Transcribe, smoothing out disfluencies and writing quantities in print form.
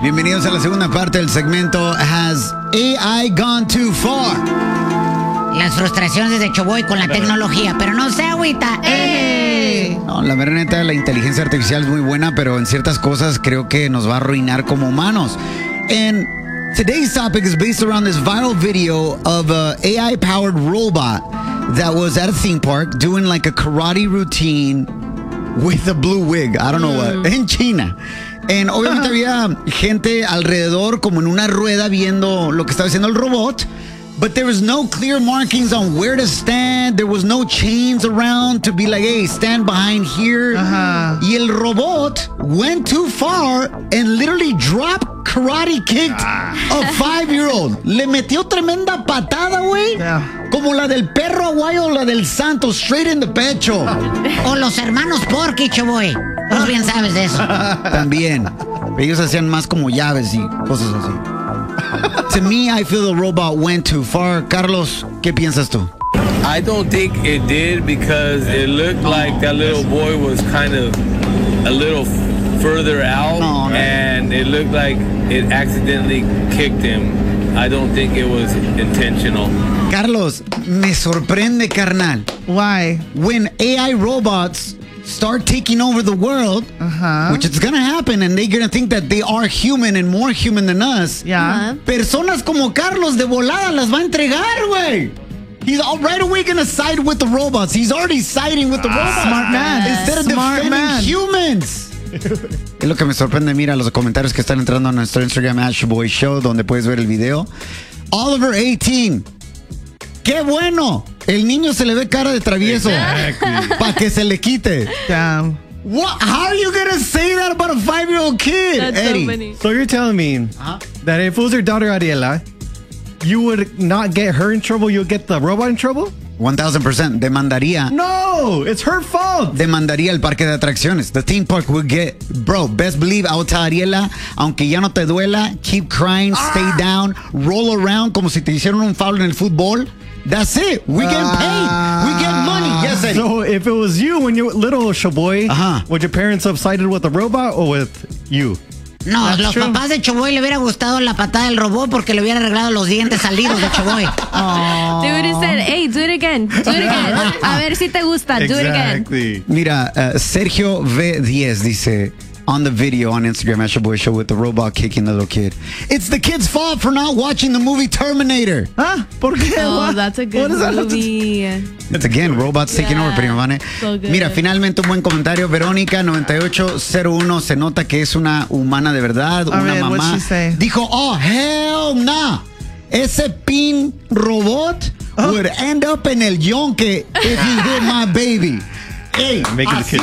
Bienvenidos a la segunda parte del segmento Has AI Gone Too Far? Las frustraciones de Choboy con la tecnología, pero no se agüita. No, la verdad neta, la inteligencia artificial es muy buena, pero en ciertas cosas creo que nos va a arruinar como humanos. And today's topic is based around this viral video of a AI-powered robot that was at a theme park doing like a karate routine with a blue wig. I don't know what. En China. And obviamente había gente alrededor como en una rueda viendo lo que estaba haciendo el robot. But there was no clear markings on where to stand. There was no chains around to be like, hey, stand behind here. Y el robot went too far and literally dropped karate kicked a 5-year-old. Le metió tremenda patada, güey. Como la del perro aguayo o la del santo, straight in the pecho. O los hermanos Porky, Choboy. Tú bien sabes de eso. También. Ellos hacían más como llaves y cosas así. To me, I feel the robot went too far. Carlos, ¿qué piensas tú? I don't think it did because it looked like that little boy was kind of a little further out and it looked like it accidentally kicked him. I don't think it was intentional. Carlos, me sorprende, carnal. Why? When AI robots start taking over the world, which is going to happen, and they're going to think that they are human and more human than us. Yeah. Personas como Carlos de volada las va a entregar, güey. He's right away going to side with the robots. He's already siding with the robots. Smart man. Instead of Smart defending man. humans. Es lo que me sorprende, mira, los comentarios que están entrando a nuestro Instagram, Shoboy Show, donde puedes ver el video. Oliver 18. ¡Qué bueno! El niño se le ve cara de travieso. Para que se le quite. Damn. What? How are you going to say that about a 5-year-old kid, That's Eddie? so funny. So you're telling me that if it was your daughter Ariela, you would not get her in trouble, you'll get the robot in trouble? 1000%. Demandaría. No, it's her fault. Demandaría el parque de atracciones. The theme park would get, bro, best believe, I would tell Ariela, aunque ya no te duela, keep crying, stay down, roll around como si te hicieron un foul en el fútbol. That's it. We get paid. We get money. Yes, Eddie. So if it was you when you were little, Shoboy, would your parents have sided with the robot or with you? No, That's los true. papás de Choboy le hubiera gustado la patada del robot porque le hubiera arreglado los dientes salidos de Choboy. They would have said, hey, do it again. Do it again. A ver si te gusta. Do it again. Exactly. Mira, Sergio V10 dice on the video on Instagram at Shoboy Show with the robot kicking the little kid. It's the kid's fault for not watching the movie Terminator. Huh? ¿Por qué? Oh, What? that's a What good does that have to- movie. It's again, robots taking over, prima Vane. So good. Mira, finalmente un buen comentario. Verónica 9801 se nota que es una humana de verdad, All una right, what'd mamá. she say? Dijo, oh, hell nah. Ese pin robot would end up en el yonke if he hit my baby. Hey, Making the así kid